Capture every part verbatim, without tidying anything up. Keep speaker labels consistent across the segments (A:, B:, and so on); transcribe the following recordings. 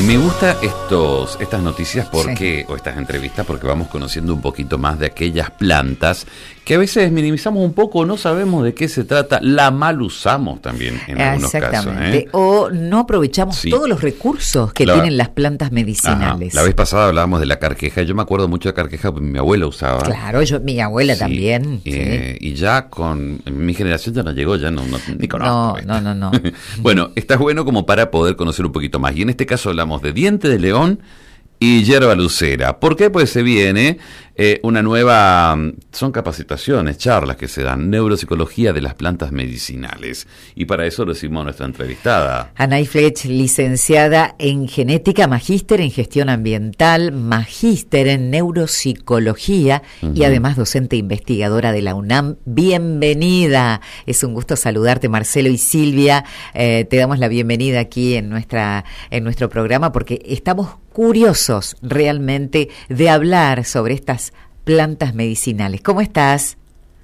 A: Me gusta estos, estas noticias porque,
B: Sí.
A: o estas entrevistas, porque vamos conociendo un poquito más de aquellas plantas que a veces minimizamos un poco, no sabemos de qué se trata, la mal usamos también en algunos casos.
B: Exactamente.
A: ¿eh?
B: O no aprovechamos
A: Sí.
B: todos los recursos que
A: La-
B: tienen las plantas medicinales.
A: Ajá. La vez pasada hablábamos de la carqueja. Yo me acuerdo mucho de carqueja porque mi abuela usaba.
B: Claro, yo, mi abuela
A: Sí,
B: también.
A: eh, Y ya con en mi generación ya no llegó, ya no, no ni conozco.
B: No, no, no, no.
A: Bueno, está bueno como para poder conocer un poquito más. Y en este caso hablamos de diente de león y hierba lucera. ¿Por qué? Pues se viene eh, una nueva, son capacitaciones, charlas que se dan, neuropsicología de las plantas medicinales. Y para eso recibimos a nuestra entrevistada.
B: Anay Flech, licenciada en genética, magíster en gestión ambiental, magíster en neuropsicología
A: Ujú.
B: y además docente investigadora de la UNAM. Bienvenida. Es un gusto saludarte, Marcelo y Silvia. Eh, te damos la bienvenida aquí en nuestra en nuestro programa porque estamos curiosos realmente de hablar sobre estas plantas medicinales. ¿Cómo estás?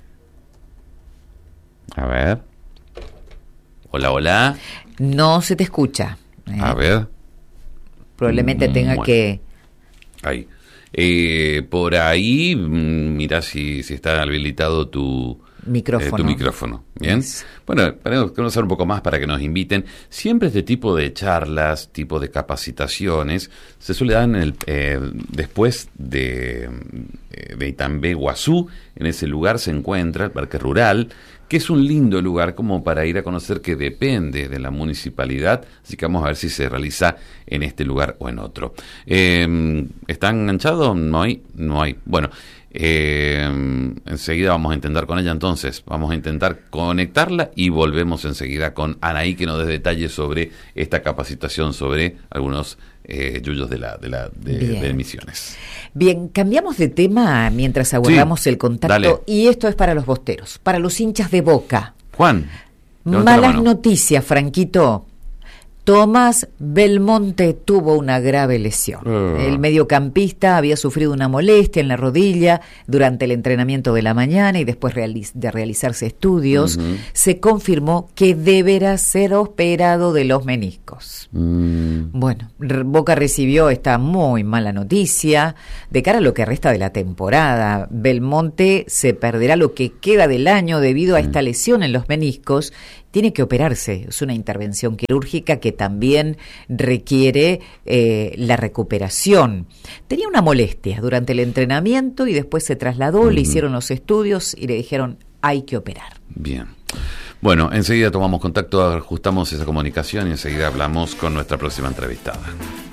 A: A ver. Hola, hola.
B: No se te escucha. ¿eh?
A: A ver.
B: Probablemente tenga
A: Bueno.
B: que...
A: Ahí. Eh, por ahí, mm, mira si, si está habilitado tu
B: Micrófono.
A: eh, tu micrófono. Bien.
B: Yes.
A: Bueno, para conocer un poco más, para que nos inviten. Siempre este tipo de charlas, tipo de capacitaciones, se suele dar en el, eh, después de, eh, de Itambé, Guazú. En ese lugar se encuentra el Parque Rural, que es un lindo lugar como para ir a conocer, que depende de la municipalidad, así que vamos a ver si se realiza en este lugar o en otro. Eh, ¿Está enganchado? No hay, no hay. Bueno, eh, enseguida vamos a intentar con ella entonces, vamos a intentar conectarla y volvemos enseguida con Anaí, que nos dé detalles sobre esta capacitación, sobre algunos eh, yuyos de la de la de,
B: Bien.
A: de emisiones.
B: Bien, cambiamos de tema mientras aguardamos
A: Sí,
B: el contacto.
A: dale.
B: Y esto es para los bosteros, para los hinchas de Boca.
A: Juan, levanta la
B: Malas
A: mano.
B: noticias, Franquito. Tomás Belmonte tuvo una grave lesión.
A: Uh.
B: El mediocampista había sufrido una molestia en la rodilla durante el entrenamiento de la mañana y después realiz- de realizarse estudios,
A: Ujú.
B: se confirmó que deberá ser operado de los meniscos.
A: Mm,
B: Bueno, R- Boca recibió esta muy mala noticia. De cara a lo que resta de la temporada, Belmonte se perderá lo que queda del año debido a esta lesión en los meniscos. Tiene que operarse, es una intervención quirúrgica que también requiere eh, la recuperación. Tenía una molestia durante el entrenamiento y después se trasladó,
A: Ujú.
B: le hicieron los estudios y le dijeron hay que operar.
A: bien. Bueno, enseguida tomamos contacto, ajustamos esa comunicación y enseguida hablamos con nuestra próxima entrevistada.